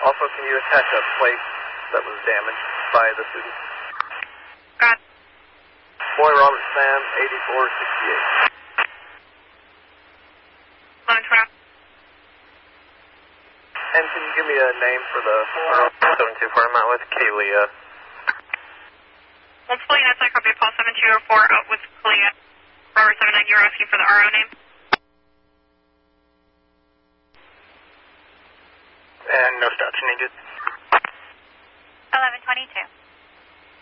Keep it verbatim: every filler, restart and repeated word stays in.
Also, can you attach a plate that was damaged by the student? Got it. Boy Robert Sam, eighty-four sixty-eight. eleven twelve. And can you give me a name for the seven two four? I'm out with Kalia. Multiple units, I copy Paul seven two four out with Kalia. Robert seven nine, you're asking for the R O name? And no stops needed. eleven twenty-two.